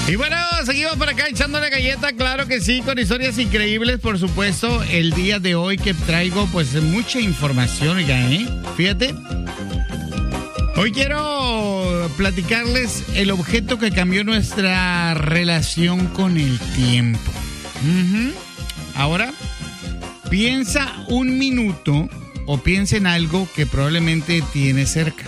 Y bueno, seguimos por acá echando la galleta, claro que sí, con historias increíbles, por supuesto. El día de hoy que traigo pues mucha información, ya, fíjate. Hoy quiero platicarles el objeto que cambió nuestra relación con el tiempo. Ahora, piensa un minuto o piensa en algo que probablemente tienes cerca.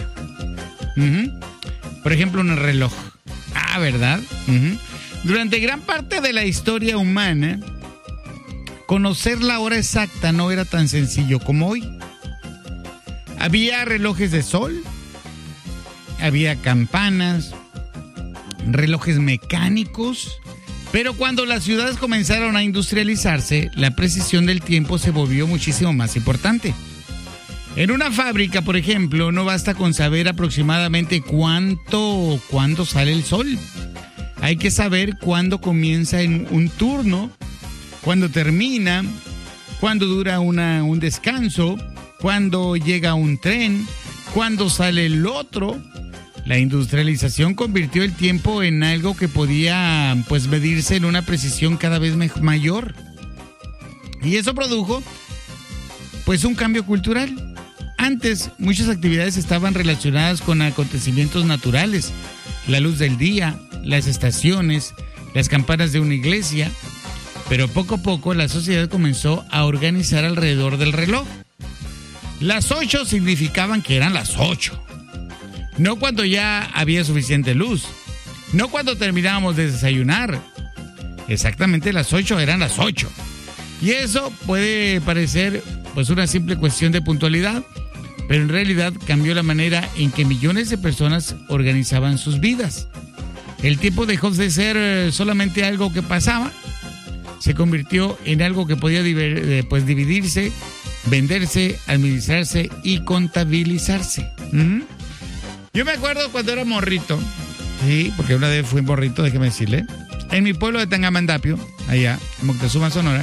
Por ejemplo, un reloj. ¿Verdad? Durante gran parte de la historia humana, conocer la hora exacta no era tan sencillo como hoy. Había relojes de sol, había campanas, relojes mecánicos, pero cuando las ciudades comenzaron a industrializarse, la precisión del tiempo se volvió muchísimo más importante. En una fábrica, por ejemplo, no basta con saber aproximadamente cuándo sale el sol. Hay que saber cuándo comienza un turno, cuándo termina, cuándo dura un descanso, cuándo llega un tren, cuándo sale el otro. La industrialización convirtió el tiempo en algo que podía pues medirse en una precisión cada vez mayor. Y eso produjo pues un cambio cultural. Antes, muchas actividades estaban relacionadas con acontecimientos naturales, la luz del día, las estaciones, las campanas de una iglesia, pero poco a poco la sociedad comenzó a organizar alrededor del reloj. Las 8 significaban que eran las 8, no cuando ya había suficiente luz, no cuando terminábamos de desayunar. Exactamente las 8 eran las 8. Y eso puede parecer pues una simple cuestión de puntualidad, pero en realidad cambió la manera en que millones de personas organizaban sus vidas. El tiempo dejó de ser solamente algo que pasaba, se convirtió en algo que podía dividirse, venderse, administrarse y contabilizarse. Yo me acuerdo cuando era morrito, sí, porque una vez fui morrito, déjeme decirle, en mi pueblo de Tangamandapio, allá, en Moctezuma, Sonora,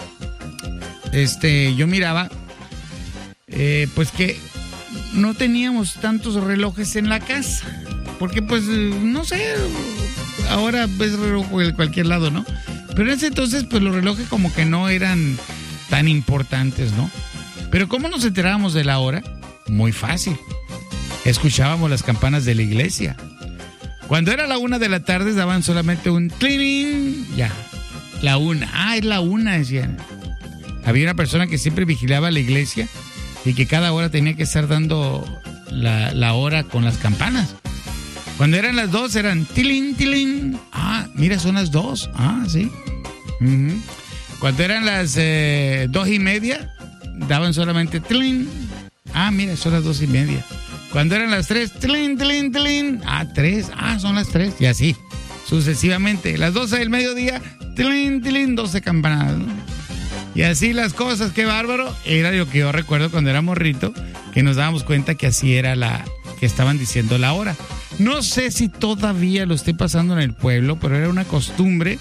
yo miraba, pues que no teníamos tantos relojes en la casa, porque pues, no sé, ahora ves reloj en cualquier lado, ¿no? Pero en ese entonces, pues los relojes como que no eran tan importantes, ¿no? Pero ¿cómo nos enterábamos de la hora? Muy fácil. Escuchábamos las campanas de la iglesia. Cuando era la 1 de la tarde daban solamente un cling, ya, la 1. Es la 1, decían. Había una persona que siempre vigilaba la iglesia y que cada hora tenía que estar dando la hora con las campanas. Cuando eran las 2 eran tilín, tilín. Mira, son las 2. Sí. Cuando eran las 2:30, daban solamente tilín. Mira, son las 2:30. Cuando eran las 3, tilín, tilín, tilín. 3. Son las 3. Y así, sucesivamente. Las 12 del mediodía, tilín, tilín, 12 campanadas, ¿no? Y así las cosas, qué bárbaro. Era lo que yo recuerdo cuando era morrito, que nos dábamos cuenta que así era que estaban diciendo la hora. No sé si todavía lo esté pasando en el pueblo, pero era una costumbre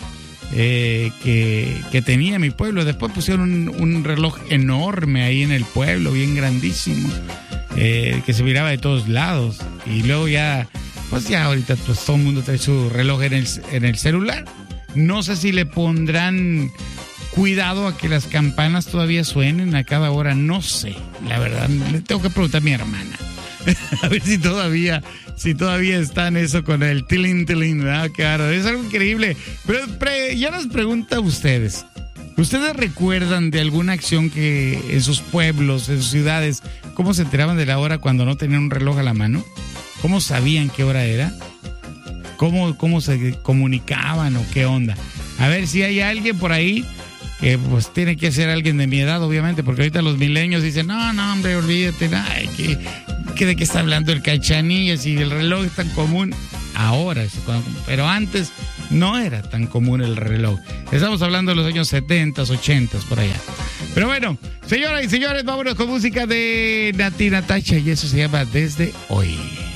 que tenía mi pueblo. Después pusieron un reloj enorme ahí en el pueblo, bien grandísimo, que se miraba de todos lados. Y luego ya, pues ya ahorita pues todo el mundo trae su reloj en el celular. No sé si le pondrán cuidado a que las campanas todavía suenen a cada hora, no sé, la verdad, le tengo que preguntar a mi hermana a ver si todavía están eso con el tilín, tilín, ¿verdad? Claro, es algo increíble. Pero yo les pregunto a ustedes, ¿ustedes recuerdan de alguna acción que en sus pueblos, en sus ciudades, cómo se enteraban de la hora cuando no tenían un reloj a la mano? ¿Cómo sabían qué hora era? ¿Cómo se comunicaban o qué onda? A ver si hay alguien por ahí que pues tiene que ser alguien de mi edad, obviamente, porque ahorita los milenios dicen, no, hombre, olvídate, que de qué está hablando el Cachanilla, si el reloj es tan común. Ahora, pero antes no era tan común el reloj. Estamos hablando de los años 70, 80, por allá. Pero bueno, señoras y señores, vámonos con música de Nati Natasha y eso se llama Desde Hoy.